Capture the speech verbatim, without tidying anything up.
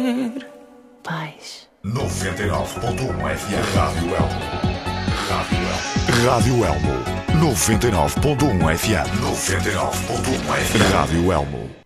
ter paz. noventa e nove ponto um F M. Rádio Elmo. Rádio Elmo. Rádio Elmo. noventa e nove ponto um F M. noventa e nove ponto um F M. Rádio Elmo.